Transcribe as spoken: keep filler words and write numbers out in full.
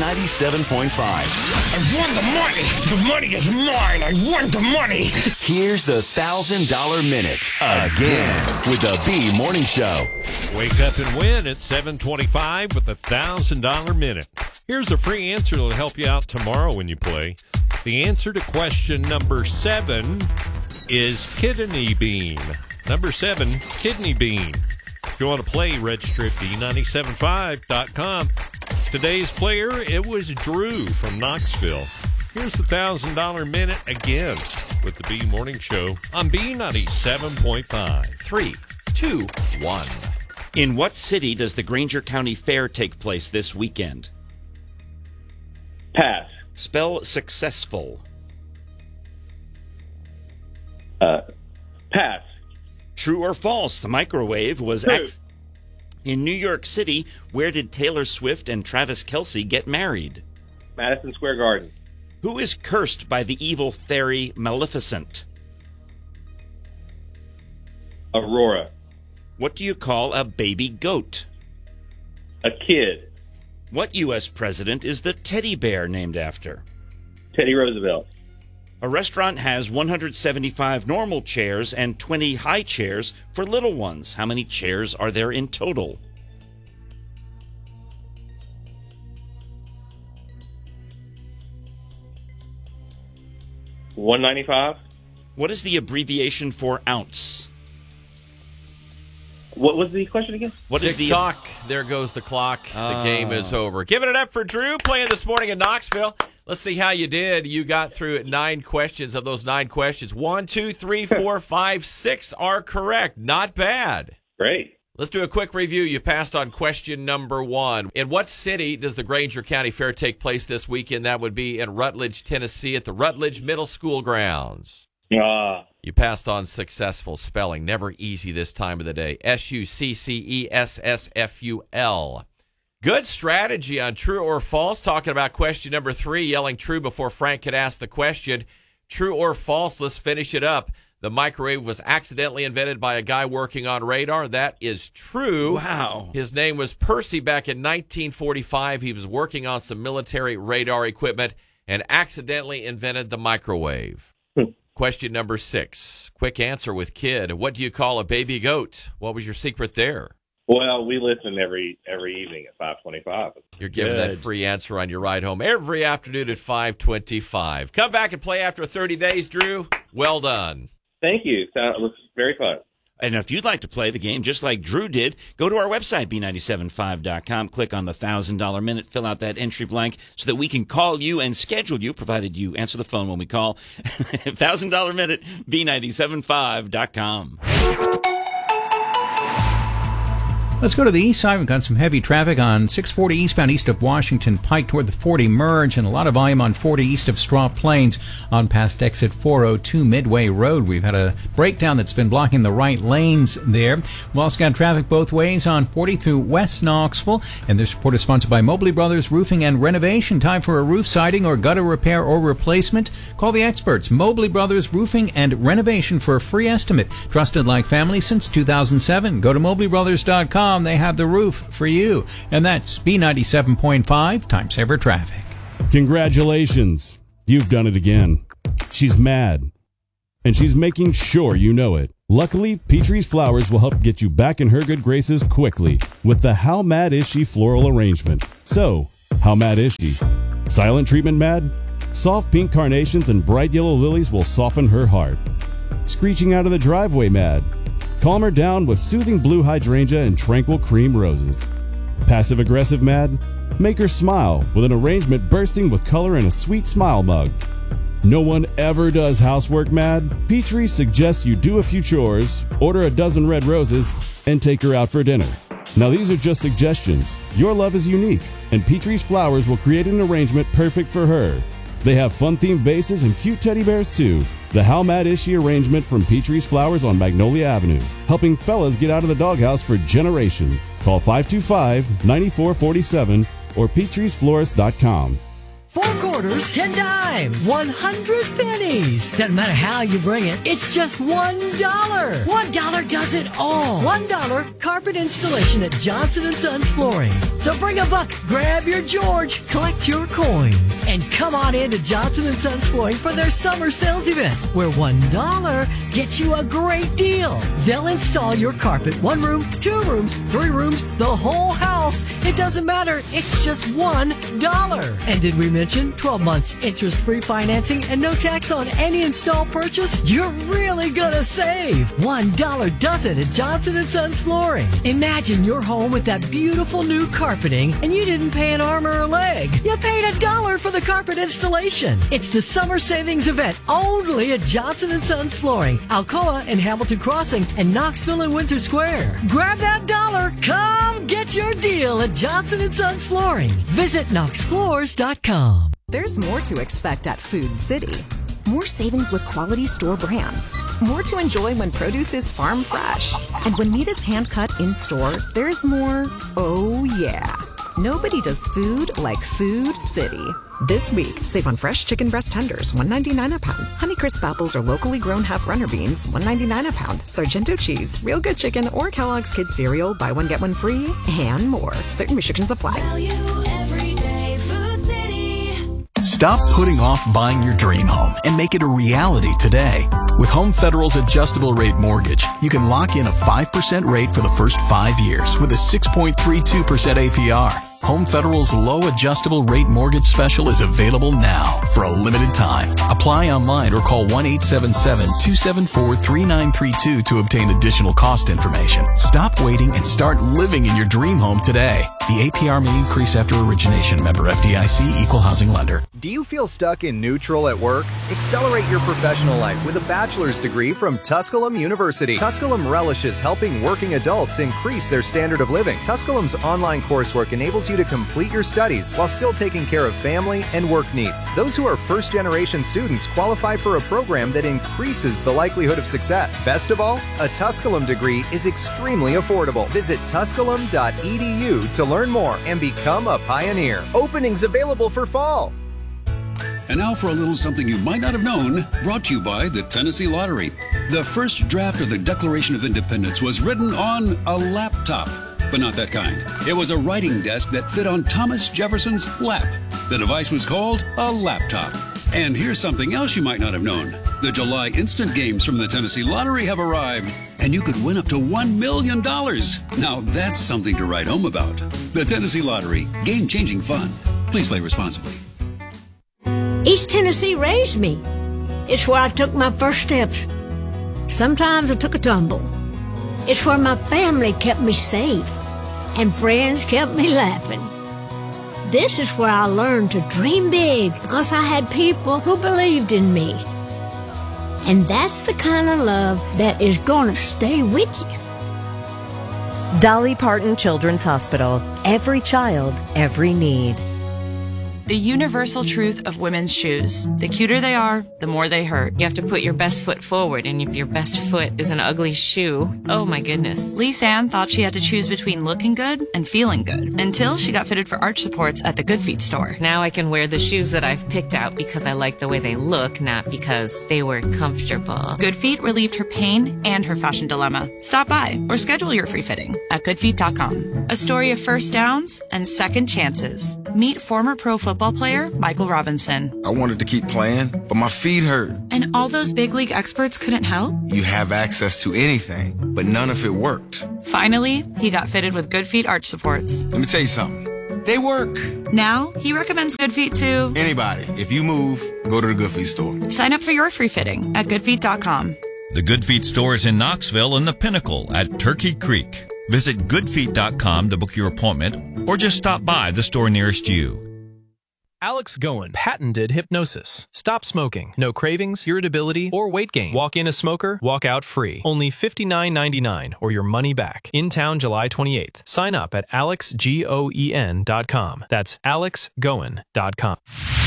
ninety-seven point five. I won the money. The money is mine. I won the money. Here's the one thousand dollar Minute again with the B Morning Show. Wake up and win at seven twenty-five with the one thousand dollar Minute. Here's a free answer that'll help you out tomorrow when you play. The answer to question number seven is kidney bean. Number seven, kidney bean. If you want to play, register at B nine seven five dot com. Today's player, it was Drew from Knoxville. Here's the one thousand dollar Minute again with the B Morning Show on B ninety-seven point five. Three, two, one. In what city does the Granger County Fair take place this weekend? Pass. Spell successful. Uh, pass. True or false? The microwave was ex- in New York City. Where did Taylor Swift and Travis Kelce get married? Madison Square Garden. Who is cursed by the evil fairy Maleficent? Aurora. What do you call a baby goat? A kid. What U S president is the teddy bear named after? Teddy Roosevelt. A restaurant has one hundred seventy-five normal chairs and twenty high chairs for little ones. How many chairs are there in total? one ninety-five. What is the abbreviation for ounce? What was the question again? What is the Tick-tock. There goes the clock. The Ah. game is over. Giving it up for Drew, playing this morning in Knoxville. Let's see how you did. You got through nine questions. Of those nine questions, one, two, three, four, five, six are correct. Not bad. Great. Let's do a quick review. You passed on question number one. In what city does the Granger County Fair take place this weekend? That would be in Rutledge, Tennessee, at the Rutledge Middle School grounds. Ah. You passed on successful spelling. Never easy this time of the day. S U C C E S S F U L. Good strategy on true or false. Talking about question number three, yelling true before Frank could ask the question. True or false, let's finish it up. The microwave was accidentally invented by a guy working on radar. That is true. Wow. His name was Percy. Back in nineteen forty-five, he was working on some military radar equipment and accidentally invented the microwave. Question number six. Quick answer with Kid. What do you call a baby goat? What was your secret there? Well, we listen every every evening at five twenty-five. You're giving Good. that free answer on your ride home every afternoon at five twenty-five. Come back and play after thirty days, Drew. Well done. Thank you. It was very fun. And if you'd like to play the game just like Drew did, go to our website, B nine seven five dot com, click on the one thousand dollar Minute, fill out that entry blank so that we can call you and schedule you, provided you answer the phone when we call. one thousand dollar Minute, B nine seven five dot com. Let's go to the east side. We've got some heavy traffic on six forty eastbound east of Washington Pike toward the forty merge, and a lot of volume on forty east of Straw Plains on past exit four oh two Midway Road. We've had a breakdown that's been blocking the right lanes there. We've also got traffic both ways on forty through West Knoxville, and this report is sponsored by Mobley Brothers Roofing and Renovation. Time for a roof siding or gutter repair or replacement? Call the experts, Mobley Brothers Roofing and Renovation, for a free estimate. Trusted like family since two thousand seven. Go to mobley brothers dot com. They have the roof for you. And that's B ninety-seven point five Time Saver Traffic. Congratulations. You've done it again. She's mad. And she's making sure you know it. Luckily, Petrie's Flowers will help get you back in her good graces quickly with the How Mad Is She floral arrangement. So, how mad is she? Silent treatment mad? Soft pink carnations and bright yellow lilies will soften her heart. Screeching out of the driveway mad? Calm her down with soothing blue hydrangea and tranquil cream roses. Passive-aggressive mad? Make her smile with an arrangement bursting with color in a sweet smile mug. No one ever does housework mad? Petrie suggests you do a few chores, order a dozen red roses, and take her out for dinner. Now these are just suggestions. Your love is unique, and Petrie's Flowers will create an arrangement perfect for her. They have fun-themed vases and cute teddy bears, too. The How Mad Is She arrangement from Petrie's Flowers on Magnolia Avenue, helping fellas get out of the doghouse for generations. Call five two five, nine four four seven or petriesflorist dot com. Four Corners quarters, ten dimes, one hundred pennies. Doesn't matter how you bring it, it's just one dollar. One dollar does it all. One dollar carpet installation at Johnson and Sons Flooring. So bring a buck, grab your George, collect your coins, and come on in to Johnson and Sons Flooring for their summer sales event, where one dollar gets you a great deal. They'll install your carpet, one room, two rooms, three rooms, the whole house. It doesn't matter. It's just one dollar. And did we mention twelve months interest-free financing and no tax on any install purchase? You're really gonna save. One dollar does it at Johnson and Sons Flooring. Imagine your home with that beautiful new carpeting, and you didn't pay an arm or a leg. You paid a dollar for the carpet installation. It's the summer savings event only at Johnson and Sons Flooring, Alcoa and Hamilton Crossing, and Knoxville and Windsor Square. Grab that dollar. Come get your deal at Johnson and Sons Flooring. Visit knox floors dot com. There's more to expect at Food City. More savings with quality store brands. More to enjoy when produce is farm fresh. And when meat is hand cut in store, there's more, oh yeah. Nobody does food like Food City. This week, save on fresh chicken breast tenders, one ninety-nine a pound. Honeycrisp apples or locally grown half runner beans, one ninety-nine a pound. Sargento cheese, real good chicken, or Kellogg's Kids cereal, buy one get one free, and more. Certain restrictions apply. Stop putting off buying your dream home and make it a reality today. With Home Federal's adjustable rate mortgage, you can lock in a five percent rate for the first five years with a six point three two percent A P R. Home Federal's low adjustable rate mortgage special is available now for a limited time. Apply online or call one eight seven seven, two seven four, three nine three two to obtain additional cost information. Stop waiting and start living in your dream home today. The A P R may increase after origination. Member F D I C, Equal Housing Lender. Do you feel stuck in neutral at work? Accelerate your professional life with a bachelor's degree from Tusculum University. Tusculum relishes helping working adults increase their standard of living. Tusculum's online coursework enables you to complete your studies while still taking care of family and work needs. Those who are first-generation students qualify for a program that increases the likelihood of success. Best of all, a Tusculum degree is extremely affordable. Visit tusculum dot e d u to learn more and become a pioneer. Openings available for fall. And now for a little something you might not have known, brought to you by the Tennessee Lottery. The first draft of the Declaration of Independence was written on a laptop, but not that kind. It was a writing desk that fit on Thomas Jefferson's lap. The device was called a laptop. And here's something else you might not have known. The July instant games from the Tennessee Lottery have arrived, and you could win up to one million dollars. Now that's something to write home about. The Tennessee Lottery, game-changing fun. Please play responsibly. East Tennessee raised me. It's where I took my first steps. Sometimes I took a tumble. It's where my family kept me safe and friends kept me laughing. This is where I learned to dream big because I had people who believed in me. And that's the kind of love that is gonna stay with you. Dolly Parton Children's Hospital. Every child, every need. The universal truth of women's shoes. The cuter they are, the more they hurt. You have to put your best foot forward, and if your best foot is an ugly shoe, oh my goodness. Lise Ann thought she had to choose between looking good and feeling good, until she got fitted for arch supports at the Good Feet store. Now I can wear the shoes that I've picked out because I like the way they look, not because they were comfortable. Good Feet relieved her pain and her fashion dilemma. Stop by or schedule your free fitting at good feet dot com. A story of first downs and second chances. Meet former pro football player Michael Robinson. I wanted to keep playing, but my feet hurt. And all those big league experts couldn't help? You have access to anything, but none of it worked. Finally, he got fitted with Good Feet arch supports. Let me tell you something. They work. Now, he recommends Good Feet to anybody. If you move, go to the Good Feet store. Sign up for your free fitting at good feet dot com. The Good Feet store is in Knoxville and the Pinnacle at Turkey Creek. Visit good feet dot com to book your appointment or just stop by the store nearest you. Alex Goen, patented hypnosis. Stop smoking. No cravings, irritability, or weight gain. Walk in a smoker, walk out free. Only fifty-nine ninety-nine or your money back. In town July twenty-eighth. Sign up at alex goen dot com. That's alex goen dot com.